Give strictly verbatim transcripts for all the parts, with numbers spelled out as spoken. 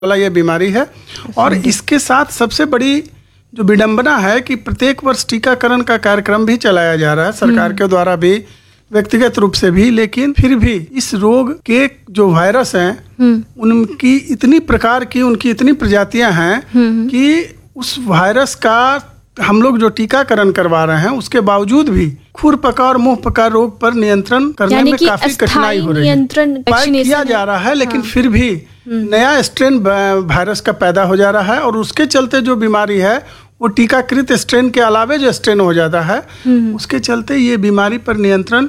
वाला ये बीमारी है। और इसके साथ सबसे बड़ी जो विडंबना है कि प्रत्येक वर्ष टीकाकरण का कार्यक्रम भी चलाया जा रहा है सरकार के द्वारा भी, व्यक्तिगत रूप से भी, लेकिन फिर भी इस रोग के जो वायरस हैं उनकी इतनी प्रकार की, उनकी इतनी प्रजातियां हैं कि उस वायरस का हम लोग जो टीकाकरण करवा रहे हैं उसके बावजूद भी खुरपका और मुंहपका रोग पर नियंत्रण करने में काफी कठिनाई हो रही है। उपाय किया जा रहा है लेकिन हाँ। फिर भी नया स्ट्रेन वायरस का पैदा हो जा रहा है और उसके चलते जो बीमारी है वो टीकाकृत स्ट्रेन के अलावे जो स्ट्रेन हो जाता है उसके चलते ये बीमारी पर नियंत्रण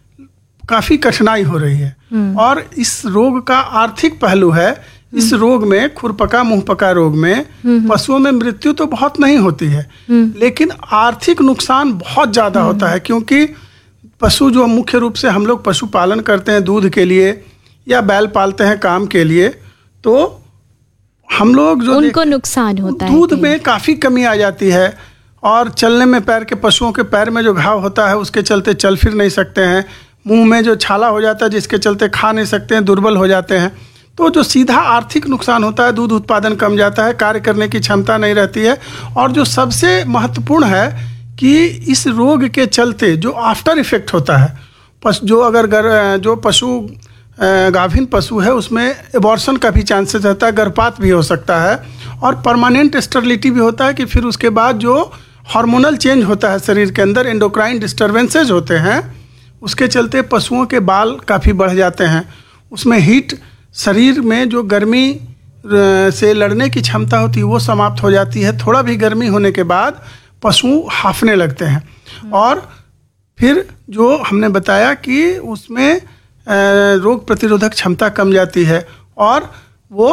काफी कठिनाई हो रही है। और इस रोग का आर्थिक पहलू है, इस रोग में, खुरपका मुंहपका रोग में पशुओं में मृत्यु तो बहुत नहीं होती है लेकिन आर्थिक नुकसान बहुत ज्यादा होता है, क्योंकि पशु जो मुख्य रूप से हम लोग पशु पालन करते हैं दूध के लिए या बैल पालते हैं काम के लिए, तो हम लोग जो उनको नुकसान होता है, दूध में काफी कमी आ जाती है और चलने में, पैर के पशुओं के पैर में जो घाव होता है उसके चलते चल फिर नहीं सकते हैं, मुंह में जो छाला हो जाता है जिसके चलते खा नहीं सकते हैं, दुर्बल हो जाते हैं। तो जो सीधा आर्थिक नुकसान होता है, दूध उत्पादन कम जाता है, कार्य करने की क्षमता नहीं रहती है। और जो सबसे महत्वपूर्ण है कि इस रोग के चलते जो आफ्टर इफेक्ट होता है, पशु जो अगर गर, जो पशु गाभिन पशु है उसमें एबॉर्शन का भी चांसेस रहता है, गर्भपात भी हो सकता है और परमानेंट स्टेरिलिटी भी होता है कि फिर उसके बाद जो हार्मोनल चेंज होता है शरीर के अंदर, एंडोक्राइन डिस्टर्बेंसेज होते हैं, उसके चलते पशुओं के बाल काफ़ी बढ़ जाते हैं, उसमें हीट, शरीर में जो गर्मी से लड़ने की क्षमता होती है वो समाप्त हो जाती है। थोड़ा भी गर्मी होने के बाद पशु हांफने लगते हैं और फिर जो हमने बताया कि उसमें रोग प्रतिरोधक क्षमता कम जाती है और वो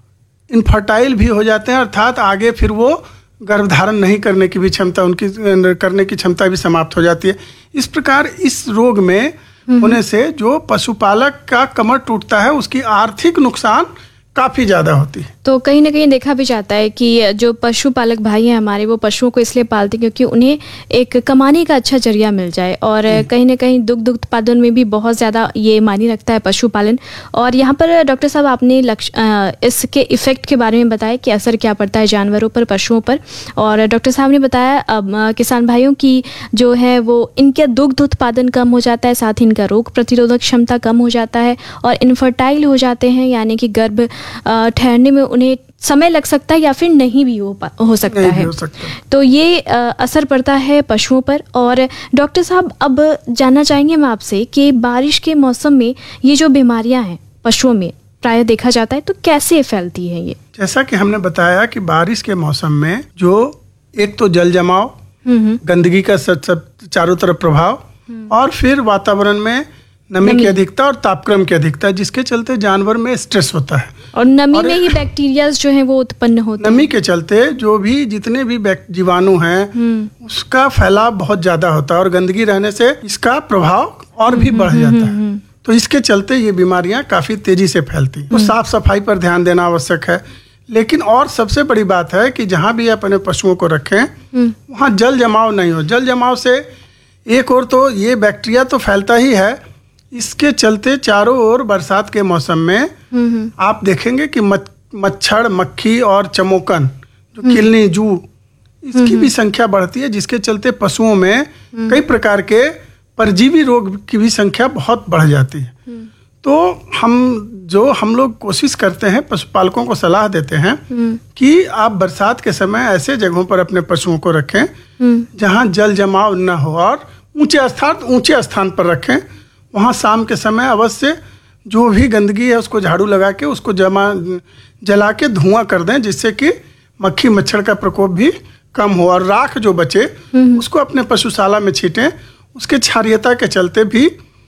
इनफर्टाइल भी हो जाते हैं, अर्थात आगे फिर वो गर्भधारण नहीं करने की भी क्षमता, उनकी करने की क्षमता भी समाप्त हो जाती है। इस प्रकार इस रोग में होने से जो पशुपालक का कमर टूटता है उसकी आर्थिक नुकसान काफी ज्यादा होती है। तो कहीं ना कहीं देखा भी जाता है कि जो पशुपालक भाई हैं हमारे, वो पशुओं को इसलिए पालते हैं क्योंकि उन्हें एक कमाने का अच्छा जरिया मिल जाए और कहीं ना कहीं दुग्ध उत्पादन में भी बहुत ज़्यादा ये मायने रखता है पशुपालन। और यहाँ पर डॉक्टर साहब आपने लक्ष्य इसके इफ़ेक्ट के बारे में बताया कि असर क्या पड़ता है जानवरों पर, पशुओं पर, और डॉक्टर साहब ने बताया अब किसान भाइयों की जो है वो इनका दुग्ध उत्पादन कम हो जाता है, साथ ही इनका रोग प्रतिरोधक क्षमता कम हो जाता है और इनफर्टाइल हो जाते हैं, यानी कि गर्भ ठहरने में उन्हें समय लग सकता है या फिर नहीं भी हो हो सकता है। हो सकता। तो ये आ, असर पड़ता है पशुओं पर। और डॉक्टर साहब अब जानना चाहेंगे मैं आपसे कि बारिश के मौसम में ये जो बीमारियां हैं पशुओं में प्राय देखा जाता है तो कैसे फैलती है ये? जैसा कि हमने बताया कि बारिश के मौसम में जो एक तो जल जमाव, गंदगी का सब सब चारों तरफ प्रभाव और फिर वातावरण में नमी, नमी की अधिकता और तापक्रम की अधिकता, जिसके चलते जानवर में स्ट्रेस होता है और नमी और में ही बैक्टीरिया जो है वो उत्पन्न होते हैं। नमी के चलते जो भी जितने भी जीवाणु हैं उसका फैलाव बहुत ज्यादा होता है और गंदगी रहने से इसका प्रभाव और भी बढ़ जाता है। तो इसके चलते ये बीमारियां काफी तेजी से फैलती हैं। तो साफ सफाई पर ध्यान देना आवश्यक है, लेकिन और सबसे बड़ी बात है कि जहाँ भी अपने पशुओं को रखें वहाँ जल जमाव नहीं हो। जल जमाव से एक और तो ये बैक्टीरिया तो फैलता ही है, इसके चलते चारों ओर बरसात के मौसम में आप देखेंगे कि मच्छर, मक्खी और चमोकन, जो किलनी, जू, इसकी भी संख्या बढ़ती है, जिसके चलते पशुओं में कई प्रकार के परजीवी रोग की भी संख्या बहुत बढ़ जाती है। तो हम जो हम लोग कोशिश करते हैं, पशुपालकों को सलाह देते हैं कि आप बरसात के समय ऐसे जगहों पर अपने पशुओं को रखें जहां जल जमाव न हो और ऊंचे स्थान ऊंचे स्थान पर रखें। वहाँ शाम के समय अवश्य जो भी गंदगी है उसको झाड़ू लगा के उसको जमा जला के धुआं कर दें, जिससे कि मक्खी मच्छर का प्रकोप भी कम हो और राख जो बचे उसको अपने पशुशाला में छीटें। उसके क्षारीयता के चलते भी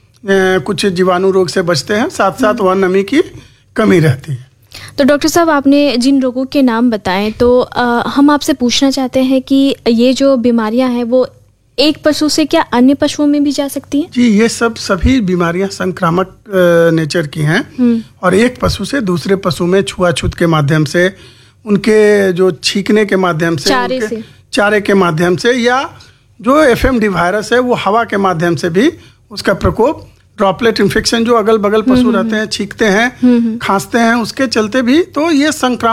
ए, कुछ जीवाणु रोग से बचते हैं, साथ साथ वहाँ नमी की कमी रहती है। तो डॉक्टर साहब आपने जिन रोगों के नाम बताएं तो आ, हम आपसे पूछना चाहते हैं कि ये जो बीमारियां हैं वो एक पशु से क्या अन्य पशुओं में भी जा सकती हैं? जी, ये सब सभी बीमारियां संक्रामक नेचर की हैं और एक पशु से दूसरे पशु में छुआछूत के माध्यम से, उनके जो छींकने के माध्यम से, चारे से चारे के माध्यम से, या जो एफ एम डी वायरस है वो हवा के माध्यम से भी उसका प्रकोप ड्रॉपलेट इन्फेक्शन जो अगल बगल पशु रहते हैं, छींकते हैं, खांसते हैं, उसके चलते भी तो ये संक्रामक